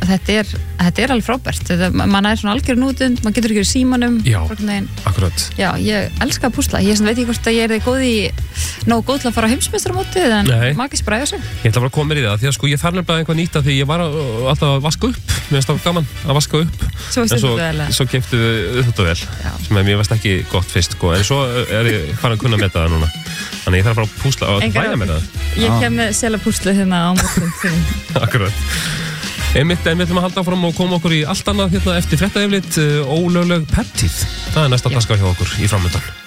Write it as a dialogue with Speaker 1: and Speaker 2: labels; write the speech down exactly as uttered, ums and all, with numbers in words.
Speaker 1: þetta er, þetta er alveg frábært þetta, mann er svona algjör nútund, mann getur ekki í símanum
Speaker 2: já, akkurat
Speaker 1: já, ég elska að púsla, ég veit ekki hvort að ég er góð í nógu góð til að fara á heimsmeistaramótið en maður ekki spræða sig
Speaker 2: ég ætla bara að koma mér í það, því að sko ég þarf nefnilega eitthvað nýtt að því ég var að, alltaf að vaska upp mér finnst það gaman að vaska upp
Speaker 1: svo
Speaker 2: en svo, svo keyptu við uppþvottavél sem mér varst ekki gott fyrst sko. En svo er ég farin að kunna meta það núna þannig ég þarf að fara að púsla og hlæja mér það
Speaker 1: ég kem með sela púslu hérna á morgun
Speaker 2: akkurat einmitt en við ætlum að halda áfram og koma okkur í allt annað hérna eftir fréttayfirlit ólögleg peptíð það er næsta dagskrá hjá okkur í framöndan